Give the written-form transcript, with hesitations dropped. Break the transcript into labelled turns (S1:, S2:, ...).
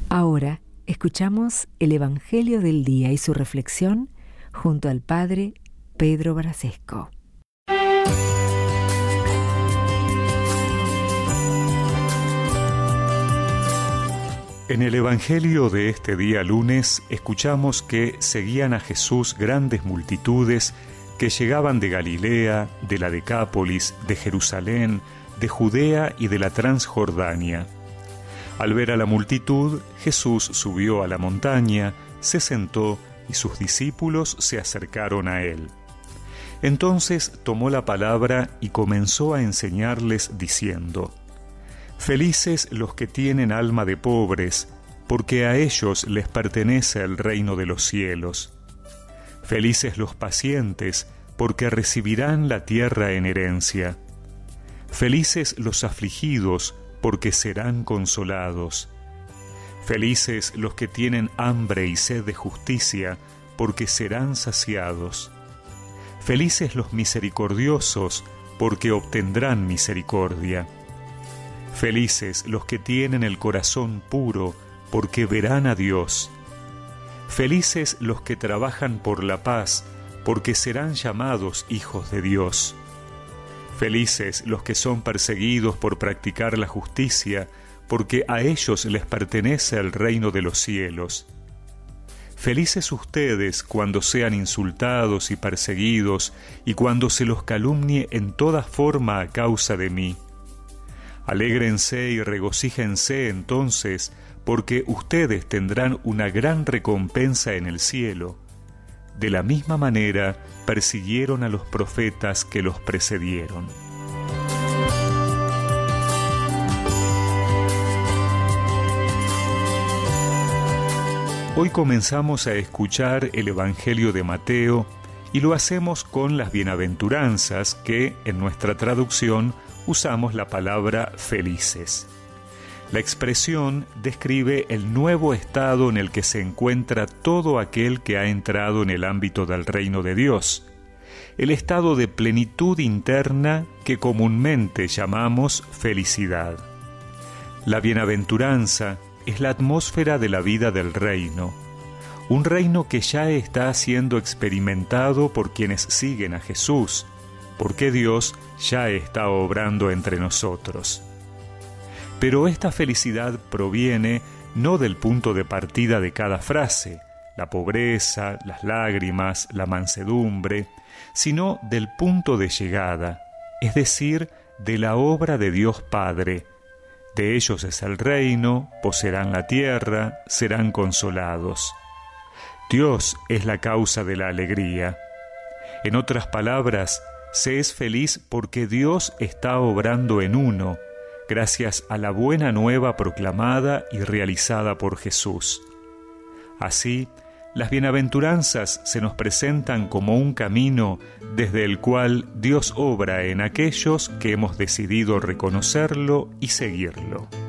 S1: Ahora escuchamos el Evangelio del Día y su reflexión junto al Padre Pedro Brasesco.
S2: En el Evangelio de este día lunes escuchamos que seguían a Jesús grandes multitudes que llegaban de Galilea, de la Decápolis, de Jerusalén, de Judea y de la Transjordania. Al ver a la multitud, Jesús subió a la montaña, se sentó y sus discípulos se acercaron a él. Entonces tomó la palabra y comenzó a enseñarles diciendo: Felices los que tienen alma de pobres, porque a ellos les pertenece el reino de los cielos. Felices los pacientes, porque recibirán la tierra en herencia. Felices los afligidos, porque serán consolados. Felices los que tienen hambre y sed de justicia, porque serán saciados. Felices los misericordiosos, porque obtendrán misericordia. Felices los que tienen el corazón puro, porque verán a Dios. Felices los que trabajan por la paz, porque serán llamados hijos de Dios. Felices los que son perseguidos por practicar la justicia, porque a ellos les pertenece el reino de los cielos. Felices ustedes cuando sean insultados y perseguidos, y cuando se los calumnie en toda forma a causa de mí. Alégrense y regocíjense entonces, porque ustedes tendrán una gran recompensa en el cielo. De la misma manera persiguieron a los profetas que los precedieron. Hoy comenzamos a escuchar el Evangelio de Mateo y lo hacemos con las bienaventuranzas que, en nuestra traducción, usamos la palabra felices. La expresión describe el nuevo estado en el que se encuentra todo aquel que ha entrado en el ámbito del reino de Dios, el estado de plenitud interna que comúnmente llamamos felicidad. La bienaventuranza es la atmósfera de la vida del reino, un reino que ya está siendo experimentado por quienes siguen a Jesús, porque Dios ya está obrando entre nosotros. Pero esta felicidad proviene no del punto de partida de cada frase, la pobreza, las lágrimas, la mansedumbre, sino del punto de llegada, es decir, de la obra de Dios Padre. De ellos es el reino, poseerán la tierra, serán consolados. Dios es la causa de la alegría. En otras palabras, se es feliz porque Dios está obrando en uno, gracias a la buena nueva proclamada y realizada por Jesús. Así, las bienaventuranzas se nos presentan como un camino desde el cual Dios obra en aquellos que hemos decidido reconocerlo y seguirlo.